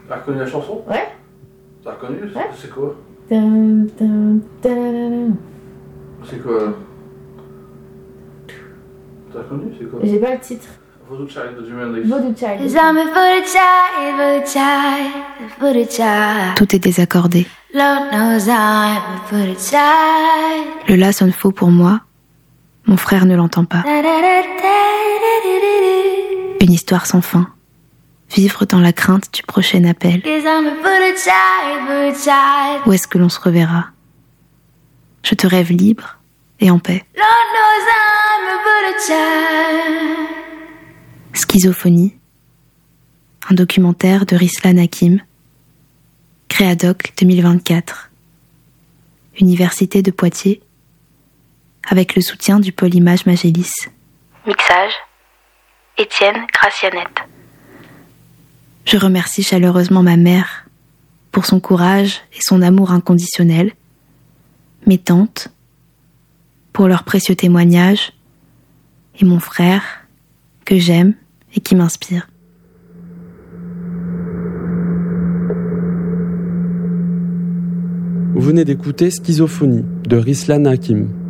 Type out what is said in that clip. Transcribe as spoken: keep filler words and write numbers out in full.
T'as reconnu la chanson? Ouais. T'as reconnu? Ouais. C'est quoi? Dun, dun, dun. C'est quoi? T'as reconnu? C'est quoi? J'ai pas le titre. Voodoo Child de Jimi Hendrix. Voodoo Child. Cause I'm a voodoo child, voodoo child, voodoo child. Tout est désaccordé. Lord knows I'm a voodoo child. Le la sonne faux pour moi. Mon frère ne l'entend pas. Une histoire sans fin. Vivre dans la crainte du prochain appel. Cause I'm a voodoo child, voodoo child. Où est-ce que l'on se reverra? Je te rêve libre et en paix. Lord knows I'm a voodoo child. Schizophonie. Un documentaire de Rislan Hakim. Créadoc deux mille vingt-quatre. Université de Poitiers. Avec le soutien du pôle Image Magélis. Mixage. Étienne Gracianette. Je remercie chaleureusement ma mère pour son courage et son amour inconditionnel, mes tantes pour leurs précieux témoignages et mon frère que j'aime et qui m'inspire. Vous venez d'écouter Schizophonie de Rislan Hakim.